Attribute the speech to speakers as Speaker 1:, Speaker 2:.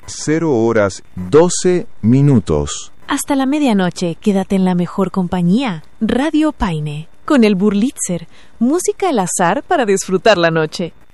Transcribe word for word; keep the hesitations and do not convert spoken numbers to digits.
Speaker 1: cero horas doce minutos.
Speaker 2: Hasta la medianoche, quédate en la mejor compañía. Radio Paine, con el Burlitzer, música al azar para disfrutar la noche.